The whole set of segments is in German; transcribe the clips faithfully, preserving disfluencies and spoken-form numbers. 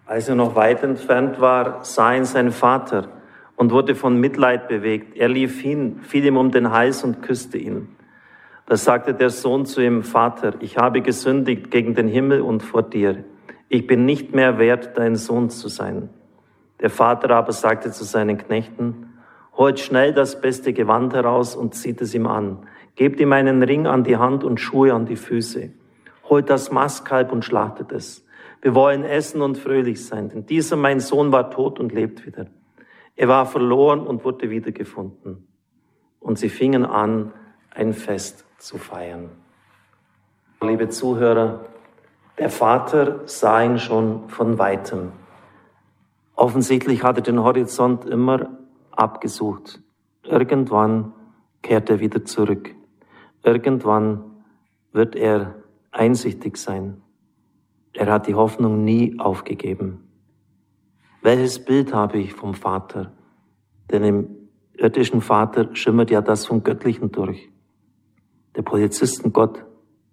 Als er noch weit entfernt war, sah ihn sein Vater und wurde von Mitleid bewegt. Er lief hin, fiel ihm um den Hals und küsste ihn. Da sagte der Sohn zu ihm: Vater, ich habe gesündigt gegen den Himmel und vor dir. Ich bin nicht mehr wert, dein Sohn zu sein. Der Vater aber sagte zu seinen Knechten: Holt schnell das beste Gewand heraus und zieht es ihm an. Gebt ihm einen Ring an die Hand und Schuhe an die Füße. Holt das Mastkalb und schlachtet es. Wir wollen essen und fröhlich sein, denn dieser mein Sohn war tot und lebt wieder. Er war verloren und wurde wiedergefunden. Und sie fingen an, ein Fest zu feiern. Liebe Zuhörer, der Vater sah ihn schon von Weitem. Offensichtlich hat er den Horizont immer abgesucht. Irgendwann kehrt er wieder zurück. Irgendwann wird er einsichtig sein. Er hat die Hoffnung nie aufgegeben. Welches Bild habe ich vom Vater? Denn im irdischen Vater schimmert ja das vom Göttlichen durch. Der Polizistengott,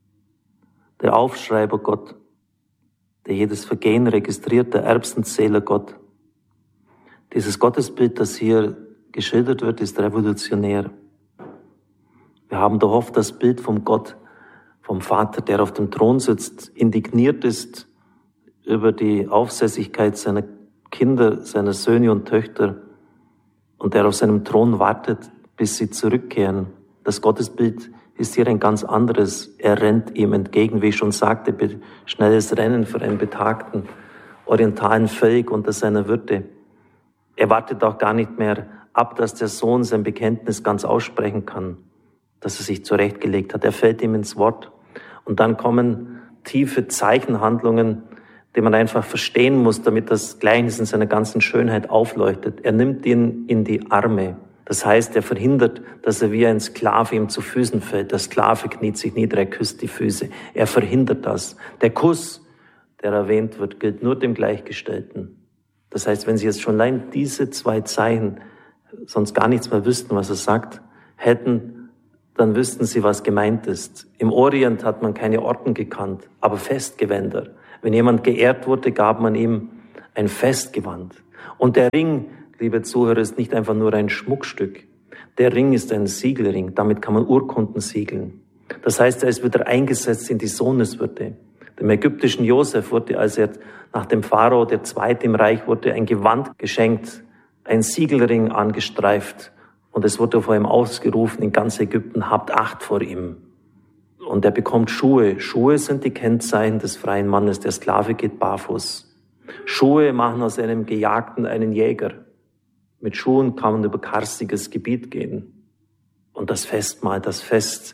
der Aufschreibergott, der jedes Vergehen registriert, der Erbsenzählergott. Dieses Gottesbild, das hier geschildert wird, ist revolutionär. Wir haben doch oft das Bild vom Gott, vom Vater, der auf dem Thron sitzt, indigniert ist über die Aufsässigkeit seiner Kinder, seiner Söhne und Töchter und der auf seinem Thron wartet, bis sie zurückkehren. Das Gottesbild ist hier ein ganz anderes. Er rennt ihm entgegen, wie ich schon sagte, schnelles Rennen für einen betagten orientalen Völk unter seiner Würde. Er wartet auch gar nicht mehr ab, dass der Sohn sein Bekenntnis ganz aussprechen kann, dass er sich zurechtgelegt hat. Er fällt ihm ins Wort. Und dann kommen tiefe Zeichenhandlungen, die man einfach verstehen muss, damit das Gleichnis in seiner ganzen Schönheit aufleuchtet. Er nimmt ihn in die Arme. Das heißt, er verhindert, dass er wie ein Sklave ihm zu Füßen fällt. Der Sklave kniet sich nieder, er küsst die Füße. Er verhindert das. Der Kuss, der erwähnt wird, gilt nur dem Gleichgestellten. Das heißt, wenn Sie jetzt schon allein diese zwei Zeichen sonst gar nichts mehr wüssten, was er sagt, hätten, dann wüssten Sie, was gemeint ist. Im Orient hat man keine Orden gekannt, aber Festgewänder. Wenn jemand geehrt wurde, gab man ihm ein Festgewand. Und der Ring, liebe Zuhörer, ist nicht einfach nur ein Schmuckstück. Der Ring ist ein Siegelring, damit kann man Urkunden siegeln. Das heißt, er ist wieder eingesetzt in die Sohneswürde. Dem ägyptischen Josef wurde, als er nach dem Pharao der Zweite im Reich wurde, ein Gewand geschenkt, ein Siegelring angestreift. Und es wurde vor ihm ausgerufen in ganz Ägypten: Habt Acht vor ihm. Und er bekommt Schuhe. Schuhe sind die Kennzeichen des freien Mannes. Der Sklave geht barfuß. Schuhe machen aus einem Gejagten einen Jäger. Mit Schuhen kann man über karstiges Gebiet gehen. Und das Festmahl, das Fest,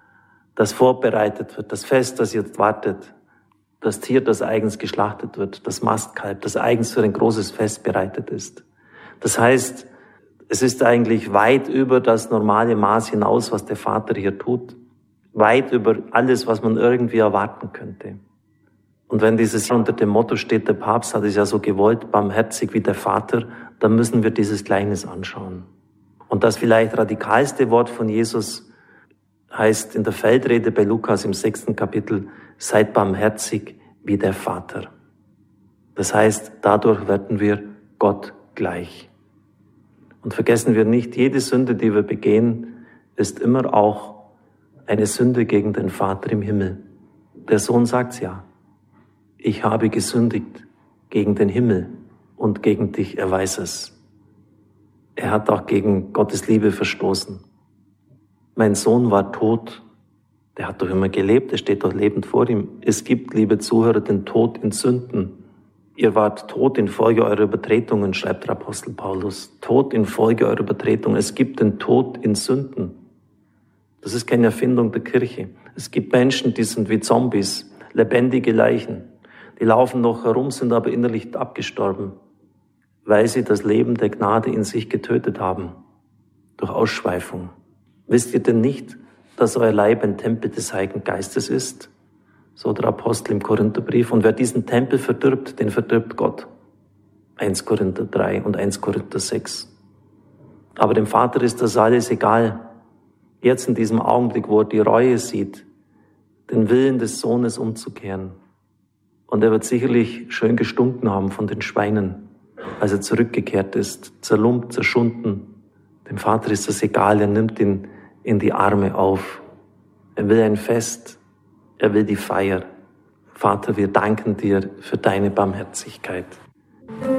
das vorbereitet wird, das Fest, das jetzt wartet, das Tier, das eigens geschlachtet wird, das Mastkalb, das eigens für ein großes Fest bereitet ist. Das heißt, es ist eigentlich weit über das normale Maß hinaus, was der Vater hier tut. Weit über alles, was man irgendwie erwarten könnte. Und wenn dieses unter dem Motto steht, der Papst hat es ja so gewollt, barmherzig wie der Vater, dann müssen wir dieses Gleichnis anschauen. Und das vielleicht radikalste Wort von Jesus heißt in der Feldrede bei Lukas im sechsten Kapitel: Seid barmherzig wie der Vater. Das heißt, dadurch werden wir Gott gleich. Und vergessen wir nicht, jede Sünde, die wir begehen, ist immer auch eine Sünde gegen den Vater im Himmel. Der Sohn sagt's ja: Ich habe gesündigt gegen den Himmel und gegen dich, er weiß es. Er hat auch gegen Gottes Liebe verstoßen. Mein Sohn war tot, der hat doch immer gelebt, er steht doch lebend vor ihm. Es gibt, liebe Zuhörer, den Tod in Sünden. Ihr wart tot infolge eurer Übertretungen, schreibt der Apostel Paulus. Tod infolge eurer Übertretungen. Es gibt den Tod in Sünden. Das ist keine Erfindung der Kirche. Es gibt Menschen, die sind wie Zombies, lebendige Leichen. Die laufen noch herum, sind aber innerlich abgestorben, weil sie das Leben der Gnade in sich getötet haben, durch Ausschweifung. Wisst ihr denn nicht, dass euer Leib ein Tempel des Heiligen Geistes ist? So der Apostel im Korintherbrief. Und wer diesen Tempel verdirbt, den verdirbt Gott. eins Korinther drei und eins Korinther sechs. Aber dem Vater ist das alles egal. Jetzt in diesem Augenblick, wo er die Reue sieht, den Willen des Sohnes umzukehren. Und er wird sicherlich schön gestunken haben von den Schweinen, als er zurückgekehrt ist, zerlumpt, zerschunden. Dem Vater ist das egal, er nimmt ihn in die Arme auf. Er will ein Fest, er will die Feier. Vater, wir danken dir für deine Barmherzigkeit.